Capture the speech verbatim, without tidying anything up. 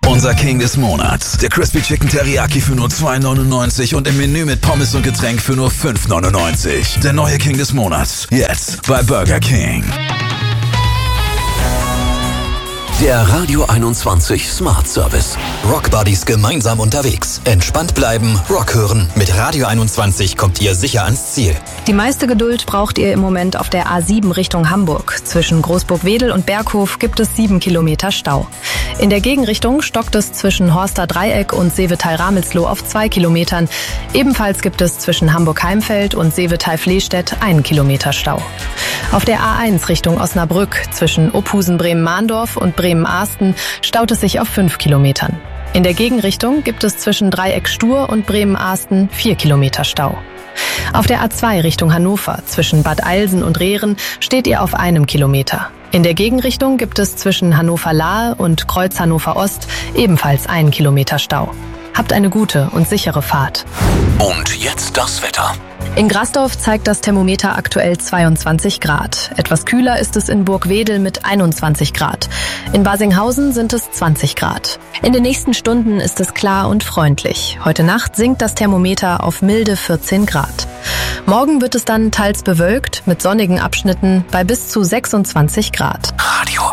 Unser King des Monats. Der Crispy Chicken Teriyaki für nur zwei neunundneunzig und im Menü mit Pommes und Getränk für nur fünf neunundneunzig. Der neue King des Monats. Jetzt bei Burger King. Der Radio einundzwanzig Smart Service. Rock Buddies gemeinsam unterwegs. Entspannt bleiben, Rock hören. Mit Radio einundzwanzig kommt ihr sicher ans Ziel. Die meiste Geduld braucht ihr im Moment auf der A sieben Richtung Hamburg. Zwischen Großburg-Wedel und Berghof gibt es sieben Kilometer Stau. In der Gegenrichtung stockt es zwischen Horster Dreieck und Seevetal-Ramelsloh auf zwei Kilometern. Ebenfalls gibt es zwischen Hamburg-Heimfeld und Seevetal-Flehstedt einen Kilometer Stau. Auf der A eins Richtung Osnabrück zwischen Ophusen-Bremen-Mahndorf und Bremen-Ahsten staut es sich auf fünf Kilometern. In der Gegenrichtung gibt es zwischen Dreieck-Stur und Bremen-Ahsten vier Kilometer Stau. Auf der A zwei Richtung Hannover zwischen Bad Eilsen und Rehren steht ihr auf einem Kilometer. In der Gegenrichtung gibt es zwischen Hannover-Lahe und Kreuz Hannover-Ost ebenfalls einen Kilometer Stau. Habt eine gute und sichere Fahrt. Und jetzt das Wetter. In Grasdorf zeigt das Thermometer aktuell zweiundzwanzig Grad. Etwas kühler ist es in Burgwedel mit einundzwanzig Grad. In Basinghausen sind es zwanzig Grad. In den nächsten Stunden ist es klar und freundlich. Heute Nacht sinkt das Thermometer auf milde vierzehn Grad. Morgen wird es dann teils bewölkt mit sonnigen Abschnitten bei bis zu sechsundzwanzig Grad. Radio